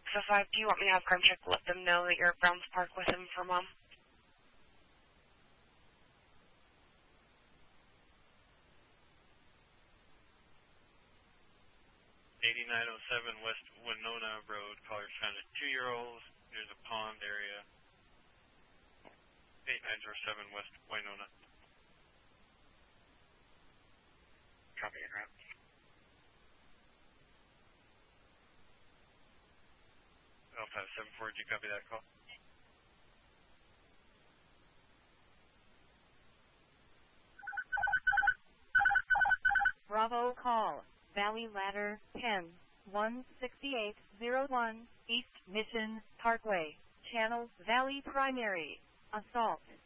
605, do you want me to have crime check let them know that you're at Browns Park with him for Mom? 8907 West Winona Road. Callers found a 2-year-old near the pond area. 8907 West Winona. Copy it, right? Alpha 74, did you copy that call? Bravo call. Valley Ladder 10-16801 East Mission Parkway. Channel Valley Primary. Assault.